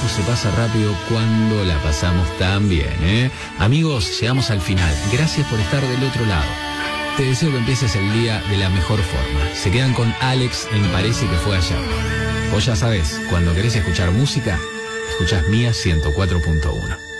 tiempo se pasa rápido cuando la pasamos tan bien, ¿eh? Amigos, llegamos al final. Gracias por estar del otro lado. Te deseo que empieces el día de la mejor forma. Se quedan con Alex en Parece que fue ayer. Vos ya sabés, cuando querés escuchar música, escuchás Mía 104.1.